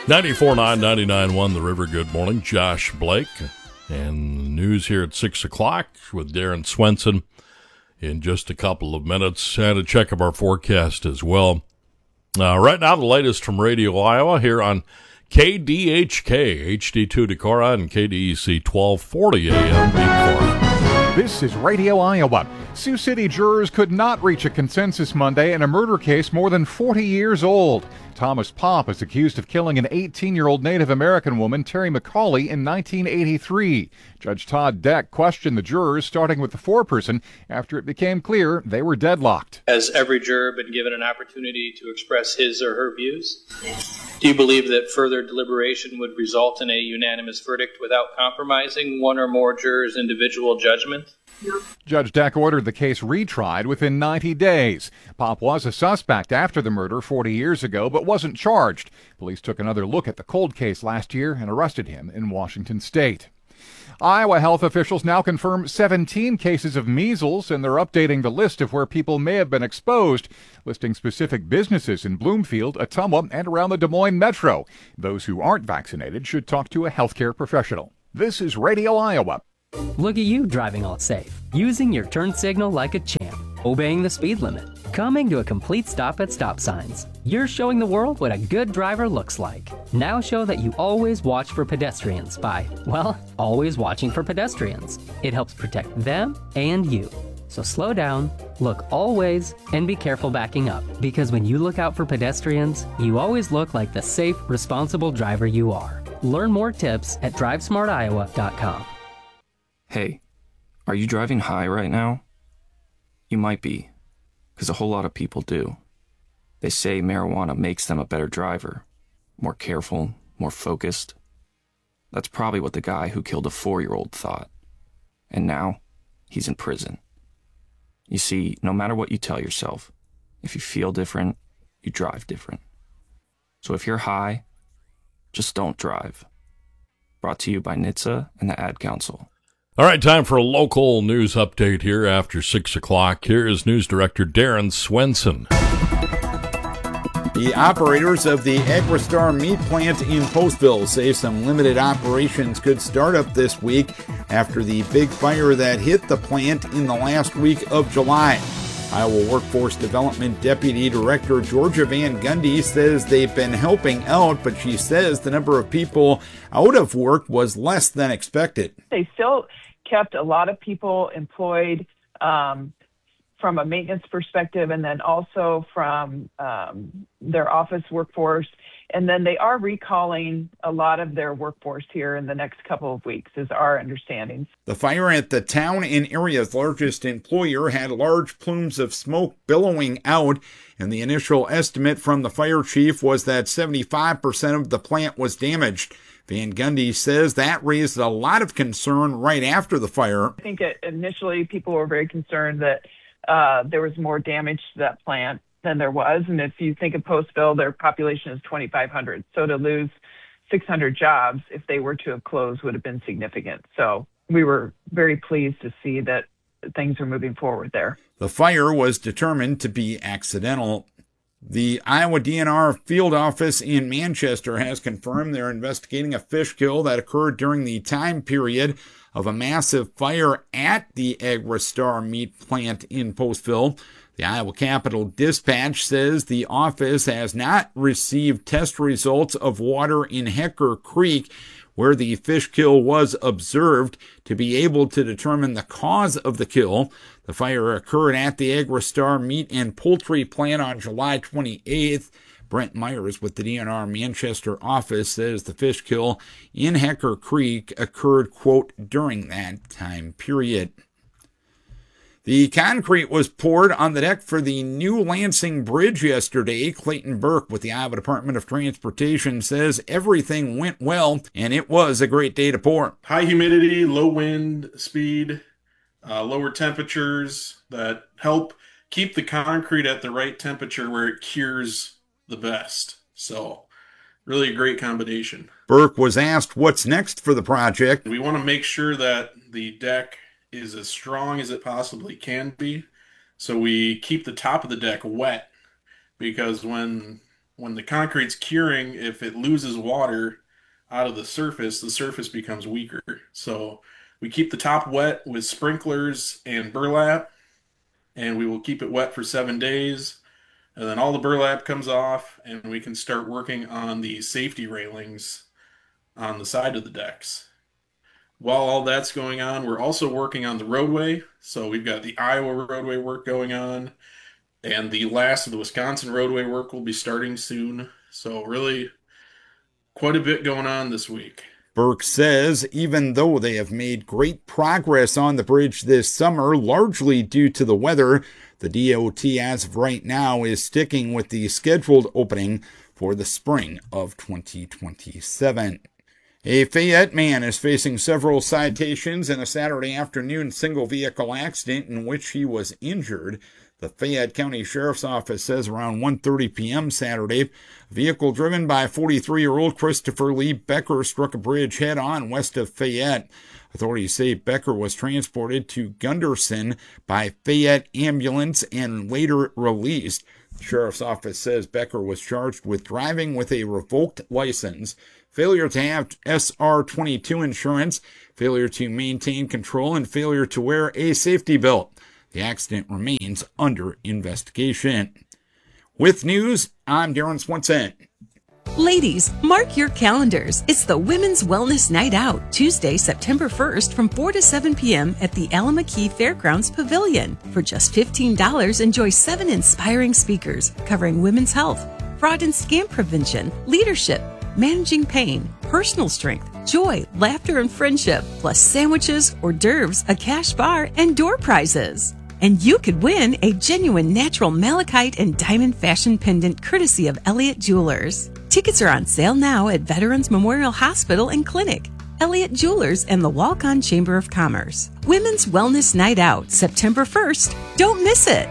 94.9, 99.1 The River. Good morning. Josh Blake. And news here at 6 o'clock with Darren Swenson in just a couple of minutes. And a check of our forecast as well. Right now, the latest from Radio Iowa here on KDHK, HD2 Decorah, and KDEC 1240 AM Decorah. This is Radio Iowa. Sioux City jurors could not reach a consensus Monday in a murder case more than 40 years old. Thomas Popp is accused of killing an 18-year-old Native American woman, Terry McCauley, in 1983. Judge Todd Deck questioned the jurors, starting with the foreperson, after it became clear they were deadlocked. Has every juror been given an opportunity to express his or her views? Do you believe that further deliberation would result in a unanimous verdict without compromising one or more jurors' individual judgment? Judge Deck ordered the case retried within 90 days. Popp was a suspect after the murder 40 years ago, but wasn't charged. Police took another look at the cold case last year and arrested him in Washington State. Iowa health officials now confirm 17 cases of measles, and they're updating the list of where people may have been exposed, listing specific businesses in Bloomfield, Ottumwa, and around the Des Moines metro. Those who aren't vaccinated should talk to a healthcare professional. This is Radio Iowa. Look at you driving all safe, using your turn signal like a champ, obeying the speed limit, coming to a complete stop at stop signs. You're showing the world what a good driver looks like. Now show that you always watch for pedestrians by, well, always watching for pedestrians. It helps protect them and you. So slow down, look always, and be careful backing up, because when you look out for pedestrians, you always look like the safe, responsible driver you are. Learn more tips at drivesmartiowa.com. Hey, are you driving high right now? You might be, because a whole lot of people do. They say marijuana makes them a better driver, more careful, more focused. That's probably what the guy who killed a 4-year-old thought. And now, he's in prison. You see, no matter what you tell yourself, if you feel different, you drive different. So if you're high, just don't drive. Brought to you by NHTSA and the Ad Council. All right, time for a local news update here after 6 o'clock. Here is News Director Darren Swenson. The operators of the Agristar meat plant in Postville say some limited operations could start up this week after the big fire that hit the plant in the last week of July. Iowa Workforce Development Deputy Director Georgia Van Gundy says they've been helping out, but she says the number of people out of work was less than expected. They still kept a lot of people employed from a maintenance perspective, and then also from their office workforce. And then they are recalling a lot of their workforce here in the next couple of weeks, is our understanding. The fire at the town and area's largest employer had large plumes of smoke billowing out, and the initial estimate from the fire chief was that 75% of the plant was damaged. Van Gundy says that raised a lot of concern right after the fire. I think initially people were very concerned that there was more damage to that plant than there was. And if you think of Postville, their population is 2,500. So to lose 600 jobs if they were to have closed would have been significant. So we were very pleased to see that things are moving forward there. The fire was determined to be accidental. The Iowa DNR field office in Manchester has confirmed they're investigating a fish kill that occurred during the time period of a massive fire at the Agristar meat plant in Postville. The Iowa Capitol Dispatch says the office has not received test results of water in Hecker Creek, where the fish kill was observed, to be able to determine the cause of the kill. The fire occurred at the Agristar meat and poultry plant on July 28th. Brent Myers with the DNR Manchester office says the fish kill in Hecker Creek occurred, quote, during that time period. The concrete was poured on the deck for the new Lansing Bridge yesterday. Clayton Burke with the Iowa Department of Transportation says everything went well, and it was a great day to pour. High humidity, low wind speed, lower temperatures that help keep the concrete at the right temperature where it cures the best. So really a great combination. Burke was asked what's next for the project. We want to make sure that the deck is as strong as it possibly can be. So we keep the top of the deck wet, because when when the concrete's curing, if it loses water out of the surface becomes weaker. So we keep the top wet with sprinklers and burlap, and we will keep it wet for 7 days. And then all the burlap comes off, and we can start working on the safety railings on the side of the decks. While all that's going on, we're also working on the roadway. So we've got the Iowa roadway work going on, and the last of the Wisconsin roadway work will be starting soon. So really quite a bit going on this week. Burke says even though they have made great progress on the bridge this summer, largely due to the weather, the DOT as of right now is sticking with the scheduled opening for the spring of 2027. A Fayette man is facing several citations in a Saturday afternoon single-vehicle accident in which he was injured. The Fayette County Sheriff's Office says around 1:30 p.m. Saturday, a vehicle driven by 43-year-old Christopher Lee Becker struck a bridge head-on west of Fayette. Authorities say Becker was transported to Gunderson by Fayette ambulance and later released. The Sheriff's Office says Becker was charged with driving with a revoked license, failure to have SR-22 insurance, failure to maintain control, and failure to wear a safety belt. The accident remains under investigation. With news, I'm Darren Swenson. Ladies, mark your calendars. It's the Women's Wellness Night Out, Tuesday, September 1st from 4 to 7 p.m. at the Alameda Fairgrounds Pavilion. For just $15, enjoy 7 inspiring speakers covering women's health, fraud and scam prevention, leadership, managing pain, personal strength, joy, laughter, and friendship, plus sandwiches, hors d'oeuvres, a cash bar, and door prizes. And you could win a genuine natural malachite and diamond fashion pendant courtesy of Elliott Jewelers. Tickets are on sale now at Veterans Memorial Hospital and Clinic, Elliott Jewelers, and the Walk-On Chamber of Commerce. Women's Wellness Night Out, September 1st. Don't miss it.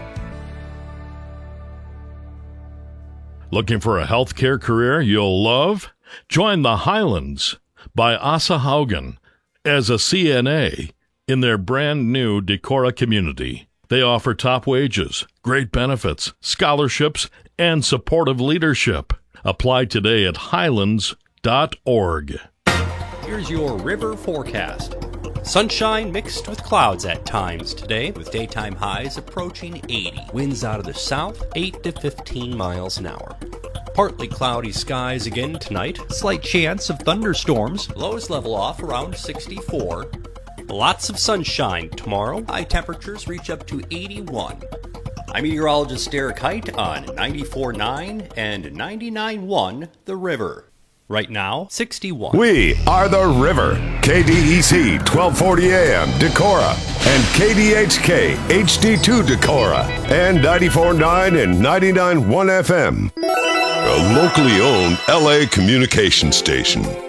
Looking for a healthcare career you'll love? Join the Highlands by Asa Haugen as a CNA in their brand new Decorah community. They offer top wages, great benefits, scholarships, and supportive leadership. Apply today at highlands.org. Here's your river forecast. Sunshine mixed with clouds at times today, with daytime highs approaching 80. Winds out of the south, 8 to 15 miles an hour. Partly cloudy skies again tonight. Slight chance of thunderstorms. Lows level off around 64. Lots of sunshine tomorrow. High temperatures reach up to 81. I'm meteorologist Derek Height on 94.9 and 99.1 The River. Right now, 61. We are The River. KDEC 1240 AM Decorah and KDHK HD2 Decorah and 94.9 and 99.1 FM. A locally owned LA communication station.